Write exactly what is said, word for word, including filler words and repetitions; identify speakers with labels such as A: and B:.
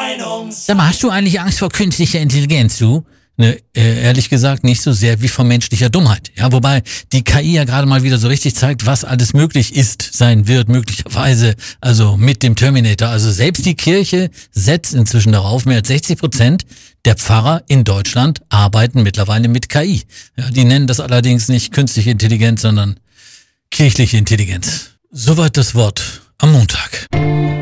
A: Sag mal, hast du eigentlich Angst vor künstlicher Intelligenz, du? Ne, äh, ehrlich gesagt nicht so sehr wie vor menschlicher Dummheit. Ja, wobei die K I ja gerade mal wieder so richtig zeigt, was alles möglich ist, sein wird, möglicherweise, also mit dem Terminator. Also selbst die Kirche setzt inzwischen darauf, mehr als sechzig Prozent der Pfarrer in Deutschland arbeiten mittlerweile mit K I. Ja, die nennen das allerdings nicht künstliche Intelligenz, sondern kirchliche Intelligenz. Soweit das Wort am Montag.